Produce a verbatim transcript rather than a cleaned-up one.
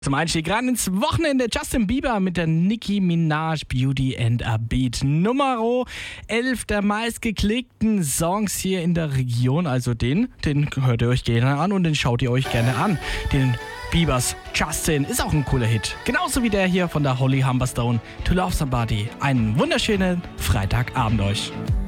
Zum Einstieg rein ins Wochenende Justin Bieber mit der Nicki Minaj Beauty and a Beat. Nummer elf der meistgeklickten Songs hier in der Region. Also den, den hört ihr euch gerne an und den schaut ihr euch gerne an. Den Biebers Justin ist auch ein cooler Hit. Genauso wie der hier von der Holly Humberstone, To Love Somebody. Einen wunderschönen Freitagabend euch.